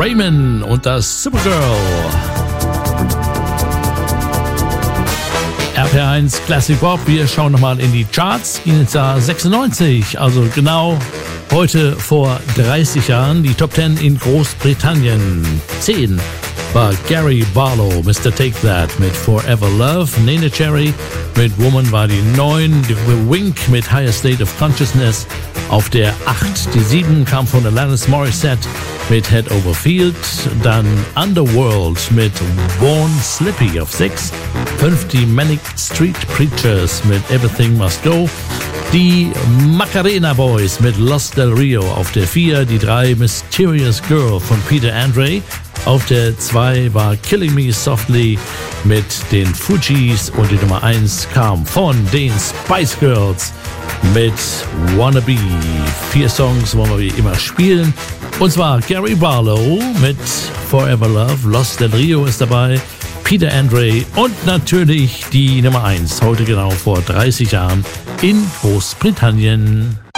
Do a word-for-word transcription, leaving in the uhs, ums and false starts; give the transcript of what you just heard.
Raymond und das Supergirl. R P R eins Classic Pop, wir schauen nochmal in die Charts, in das Jahr sechsundneunzig, also genau heute vor dreißig Jahren, die Top zehn in Großbritannien. zehn war Gary Barlow, Mister Take That mit Forever Love, Nene Cherry mit Woman war die neun, The Wink mit Higher State of Consciousness auf der acht, die sieben kam von Alanis Morissette mit Head Over Field, dann Underworld mit Born Slippy auf sechs, fünf die Manic Street Preachers mit Everything Must Go, die Macarena Boys mit Los Del Rio auf der vier, die drei Mysterious Girl von Peter Andre, auf der zwei war Killing Me Softly mit den Fugees und die Nummer eins kam von den Spice Girls mit Wannabe. Vier Songs wollen wir wie immer spielen. Und zwar Gary Barlow mit Forever Love, Los Del Rio ist dabei, Peter Andre und natürlich die Nummer eins, heute genau vor dreißig Jahren in Großbritannien.